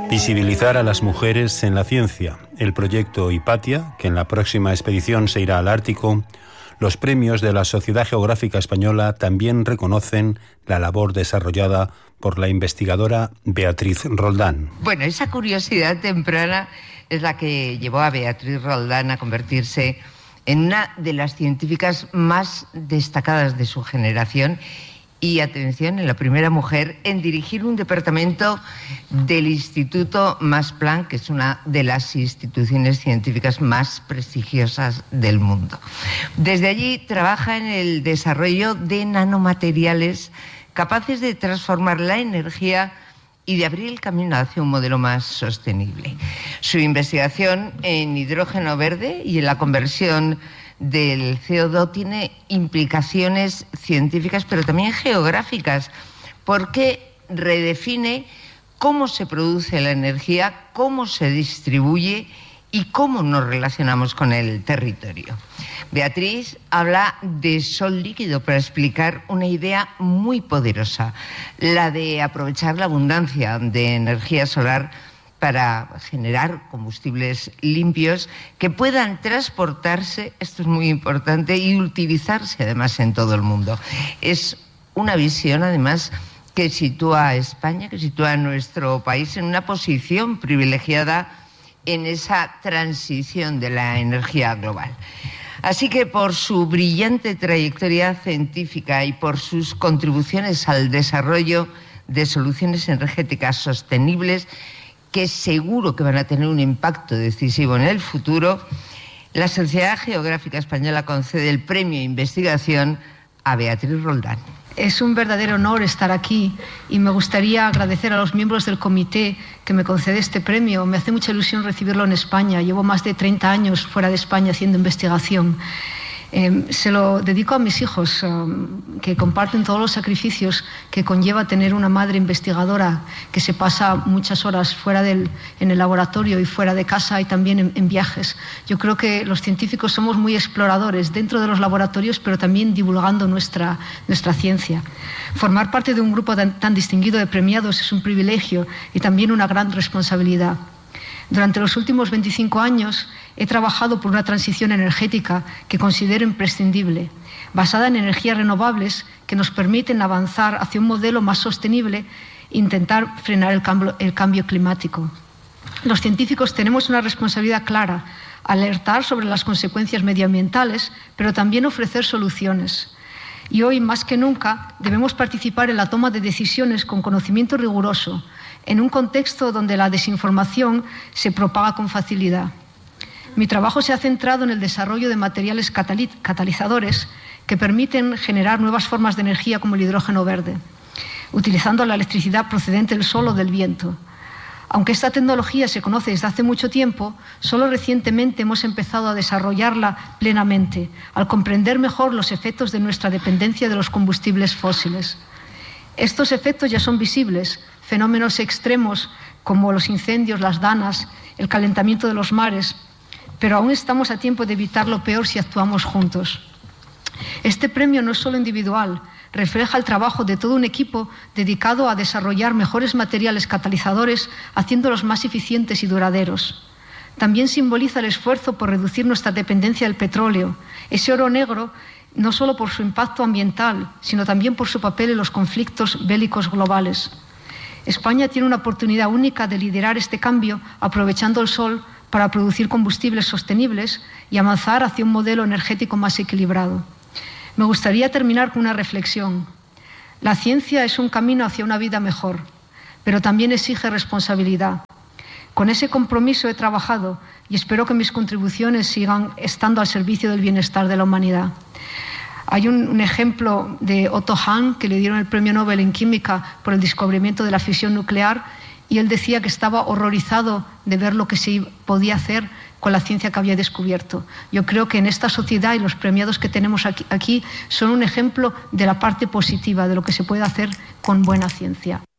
Visibilizar a las mujeres en la ciencia, el proyecto Hipatia, que en la próxima expedición se irá al Ártico. Los premios de la Sociedad Geográfica Española también reconocen la labor desarrollada por la investigadora Beatriz Roldán. Bueno, esa curiosidad temprana es la que llevó a Beatriz Roldán a convertirse en una de las científicas más destacadas de su generación y, atención, en la primera mujer en dirigir un departamento del Instituto Max Planck, que es una de las instituciones científicas más prestigiosas del mundo. Desde allí trabaja en el desarrollo de nanomateriales capaces de transformar la energía y de abrir el camino hacia un modelo más sostenible. Su investigación en hidrógeno verde y en la conversión del CO2 tiene implicaciones científicas, pero también geográficas, porque redefine cómo se produce la energía, cómo se distribuye y cómo nos relacionamos con el territorio. Beatriz habla de sol líquido para explicar una idea muy poderosa, la de aprovechar la abundancia de energía solar para generar combustibles limpios que puedan transportarse, esto es muy importante, y utilizarse además en todo el mundo. Es una visión además que sitúa a España, que sitúa a nuestro país en una posición privilegiada en esa transición de la energía global. Así que por su brillante trayectoria científica y por sus contribuciones al desarrollo de soluciones energéticas sostenibles, que seguro que van a tener un impacto decisivo en el futuro, la Sociedad Geográfica Española concede el premio Investigación a Beatriz Roldán. Es un verdadero honor estar aquí y me gustaría agradecer a los miembros del comité que me concede este premio. Me hace mucha ilusión recibirlo en España. Llevo más de 30 años fuera de España haciendo investigación. Se lo dedico a mis hijos, que comparten todos los sacrificios que conlleva tener una madre investigadora que se pasa muchas horas fuera en el laboratorio y fuera de casa y también en viajes. Yo creo que los científicos somos muy exploradores dentro de los laboratorios, pero también divulgando nuestra ciencia. Formar parte de un grupo tan distinguido de premiados es un privilegio y también una gran responsabilidad. Durante los últimos 25 años he trabajado por una transición energética que considero imprescindible, basada en energías renovables que nos permiten avanzar hacia un modelo más sostenible e intentar frenar el cambio climático. Los científicos tenemos una responsabilidad clara: alertar sobre las consecuencias medioambientales, pero también ofrecer soluciones. Y hoy, más que nunca, debemos participar en la toma de decisiones con conocimiento riguroso, en un contexto donde la desinformación se propaga con facilidad. Mi trabajo se ha centrado en el desarrollo de materiales catalizadores que permiten generar nuevas formas de energía como el hidrógeno verde, utilizando la electricidad procedente del sol o del viento. Aunque esta tecnología se conoce desde hace mucho tiempo, solo recientemente hemos empezado a desarrollarla plenamente, al comprender mejor los efectos de nuestra dependencia de los combustibles fósiles. Estos efectos ya son visibles: fenómenos extremos como los incendios, las danas, el calentamiento de los mares, pero aún estamos a tiempo de evitar lo peor si actuamos juntos. Este premio no es solo individual, refleja el trabajo de todo un equipo dedicado a desarrollar mejores materiales catalizadores, haciéndolos más eficientes y duraderos. También simboliza el esfuerzo por reducir nuestra dependencia del petróleo, ese oro negro, no solo por su impacto ambiental, sino también por su papel en los conflictos bélicos globales. España tiene una oportunidad única de liderar este cambio, aprovechando el sol para producir combustibles sostenibles y avanzar hacia un modelo energético más equilibrado. Me gustaría terminar con una reflexión. La ciencia es un camino hacia una vida mejor, pero también exige responsabilidad. Con ese compromiso he trabajado y espero que mis contribuciones sigan estando al servicio del bienestar de la humanidad. Hay un ejemplo de Otto Hahn, que le dieron el premio Nobel en Química por el descubrimiento de la fisión nuclear, y él decía que estaba horrorizado de ver lo que se podía hacer con la ciencia que había descubierto. Yo creo que en esta sociedad y los premiados que tenemos aquí son un ejemplo de la parte positiva de lo que se puede hacer con buena ciencia.